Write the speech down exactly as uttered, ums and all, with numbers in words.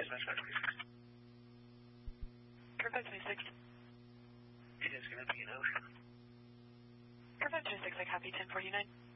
Dispatch five twenty-six. Curve five twenty-six. It is going to be an ocean. Curve five twenty-six, I copy ten forty-nine.